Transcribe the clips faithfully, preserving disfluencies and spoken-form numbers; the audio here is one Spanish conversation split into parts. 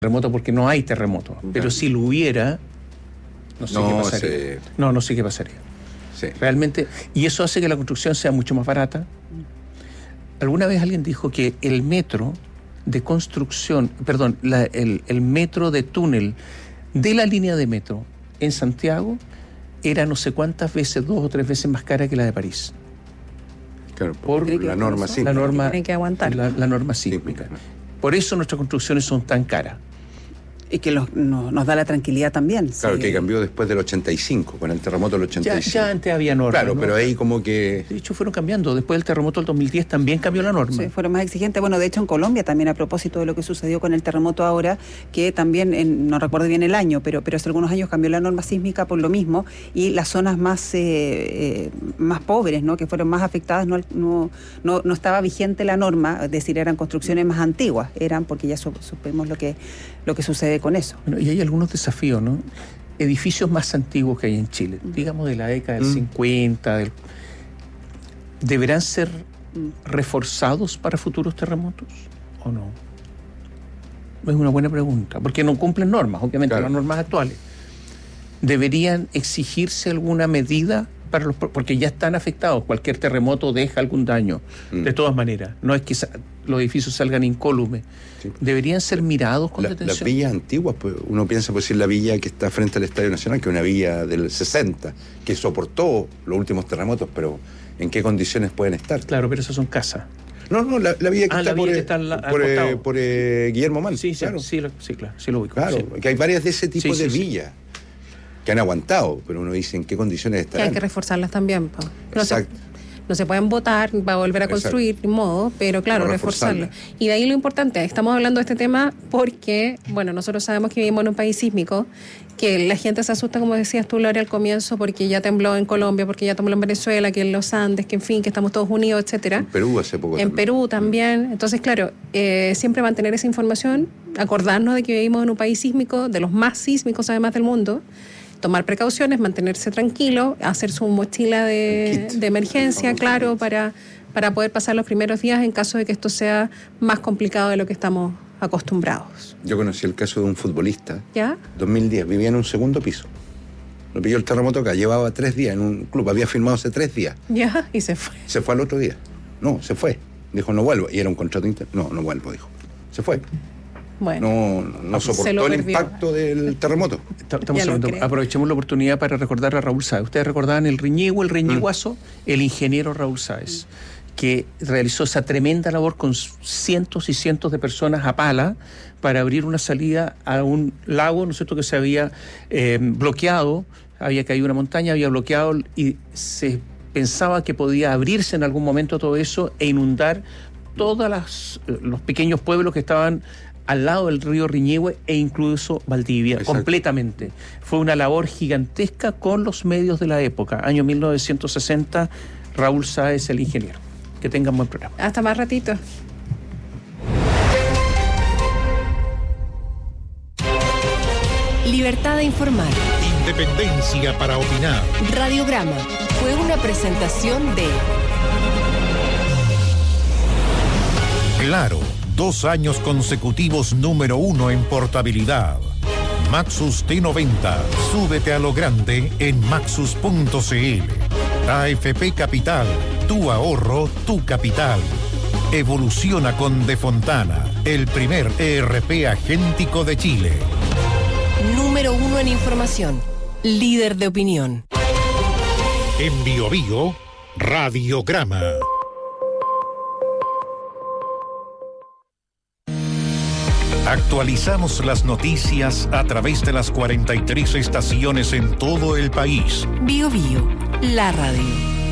terremoto porque no hay terremoto, okay. Pero si lo hubiera, no sé no, qué pasaría. Se... No, no sé qué pasaría. Sí. Realmente, y eso hace que la construcción sea mucho más barata. Alguna vez alguien dijo que el metro de construcción, perdón, la, el, el metro de túnel de la línea de metro en Santiago era no sé cuántas veces, dos o tres veces más cara que la de París. Claro, por la norma sísmica. La norma, Tienen que aguantar. La, la norma sísmica. Por eso nuestras construcciones son tan caras. Y que los, no, nos da la tranquilidad también. Claro, sí. Que cambió después del ochenta y cinco, con el terremoto del ochenta y cinco. Ya, ya antes había normas. Claro, ¿no? Pero ahí como que... De hecho, fueron cambiando. Después del terremoto del dos mil diez también cambió la norma. Sí, fueron más exigentes. Bueno, de hecho, en Colombia también, a propósito de lo que sucedió con el terremoto ahora, que también, en, no recuerdo bien el año, pero, pero hace algunos años cambió la norma sísmica por lo mismo, y las zonas más, eh, eh, más pobres, ¿no?, que fueron más afectadas, no, no, no, no estaba vigente la norma, es decir, eran construcciones más antiguas, eran porque ya supimos lo que, lo que sucede con eso. Bueno, y hay algunos desafíos, ¿no? Edificios más antiguos que hay en Chile, digamos de la década del mm. cincuenta, del... ¿deberán ser reforzados para futuros terremotos o no? Es una buena pregunta, porque no cumplen normas, obviamente, claro. Las normas actuales. ¿Deberían exigirse alguna medida para los, porque ya están afectados? Cualquier terremoto deja algún daño, mm. de todas maneras. No es que los edificios salgan incólumes. Sí. ¿Deberían ser mirados con la, detención? Las villas antiguas, pues, uno piensa, por decir, la villa que está frente al Estadio Nacional, que es una villa del sesenta, que soportó los últimos terremotos, pero ¿en qué condiciones pueden estar? Claro, pero esas son casas. No, no, la, la villa que ah, está la por, villa que está al, por, al por, por eh, Guillermo Mann. Sí, sí, claro. Sí, sí, sí, claro, sí lo ubico. Claro, sí. Que hay varias de ese tipo sí, de sí, villas. Sí. Que han aguantado, pero uno dice en qué condiciones estarán. Que hay que reforzarlas también, Pau. No Exacto. Se, no se pueden botar para volver a construir, ni modo, pero claro, reforzarlas. Y de ahí lo importante, estamos hablando de este tema porque, bueno, nosotros sabemos que vivimos en un país sísmico, que la gente se asusta, como decías tú, Laura, al comienzo, porque ya tembló en Colombia, porque ya tembló en Venezuela, que en los Andes, que en fin, que estamos todos unidos, etcétera. En Perú hace poco En también. Perú también. Entonces, claro, eh, siempre mantener esa información, acordarnos de que vivimos en un país sísmico, de los más sísmicos además del mundo, tomar precauciones, mantenerse tranquilo, hacer su mochila de, de emergencia, claro, para, para poder pasar los primeros días en caso de que esto sea más complicado de lo que estamos acostumbrados. Yo conocí el caso de un futbolista. ¿Ya? dos mil diez, vivía en un segundo piso. Lo pilló el terremoto acá, llevaba tres días en un club, había firmado hace tres días. Ya, y se fue. Se fue al otro día. No, se fue. Dijo, no vuelvo. Y era un contrato interno. No, no vuelvo, dijo. Se fue. Bueno, no, no soportó el impacto del terremoto. Estamos hablando, aprovechemos la oportunidad para recordar a Raúl Sáez. Ustedes recordaban el Riñigüe, el Riñiguazo, mm. el ingeniero Raúl Sáez, mm. que realizó esa tremenda labor con cientos y cientos de personas a pala para abrir una salida a un lago, ¿no es cierto?, que se había eh, bloqueado, había caído una montaña, había bloqueado y se pensaba que podía abrirse en algún momento todo eso e inundar todos los pequeños pueblos que estaban al lado del río Riñihue e incluso Valdivia. Exacto. Completamente. Fue una labor gigantesca con los medios de la época. Año mil novecientos sesenta, Raúl Sáez, el ingeniero. Que tengan buen programa. Hasta más ratito. Libertad de informar. Independencia para opinar. Radiograma fue una presentación de... Claro. Dos años consecutivos número uno en portabilidad. Maxus T noventa. Súbete a lo grande en maxus punto c l. A F P Capital. Tu ahorro, tu capital. Evoluciona con De Fontana, el primer E R P agéntico de Chile. Número uno en información. Líder de opinión. En Bio Bio, Radiograma. Actualizamos las noticias a través de las cuarenta y tres estaciones en todo el país. Bio Bio, la radio.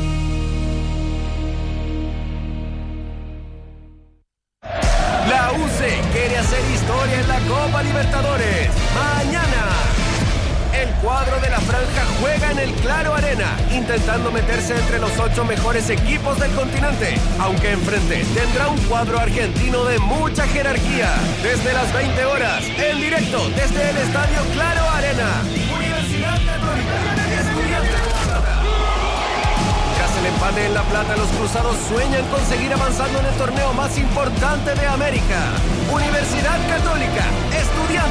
La U C quiere hacer historia en la Copa Libertadores. Mañana, el cuadro de la franja juega en el Claro Arena, intentando meterse entre los ocho mejores equipos del continente, aunque enfrente tendrá un cuadro argentino de mucha jerarquía. Desde las veinte horas, en directo desde el Estadio Claro Arena. Universidad Católica, Estudiantes de La Plata. Tras el empate en La Plata, los cruzados sueñan con seguir avanzando en el torneo más importante de América. Universidad Católica, estudiante.